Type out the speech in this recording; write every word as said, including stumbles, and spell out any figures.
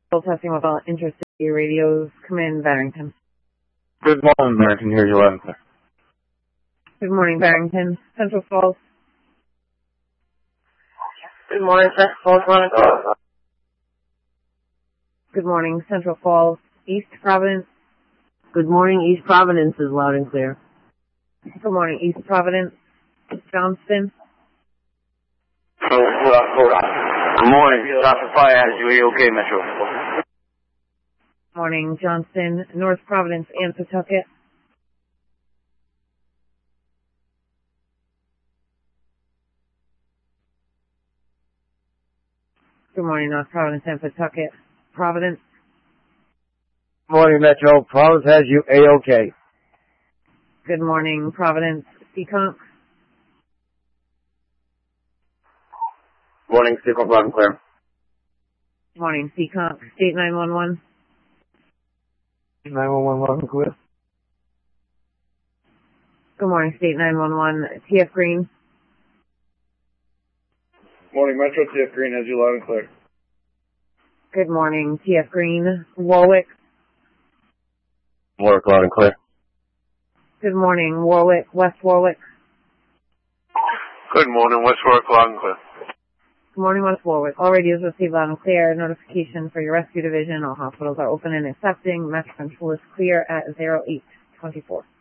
Still testing with all intercity radios. Come in, Barrington. Good morning, Barrington. Here's your loud and clear. Good morning, Barrington. Central Falls. Good morning, Central Falls. Monica. Good morning, Central Falls. East Providence. Good morning, East Providence is loud and clear. Good morning, East Providence. Johnston. Hold on, hold on. Good morning, Doctor Fire has you. Are you okay, Metro? Morning, Johnston. North Providence and Pawtucket. Good morning, North Providence and Pawtucket. Providence. Morning, Metro. Providence has you A-OK. Good morning, Providence. Seekonk. Morning, Seekonk, loud and clear. Morning, Seekonk. State nine one one. nine one one, loud and clear. Good morning, State nine one one. T F Green. Morning, Metro. T F Green has you loud and clear. Good morning, T F Green. Warwick. Warwick, loud and clear. Good morning, Warwick. West Warwick. Good morning, West Warwick, loud and clear. Good morning, West Warwick. All radios received loud and clear. Notification for your rescue division. All hospitals are open and accepting. Metro Central is clear at zero eight twenty-four.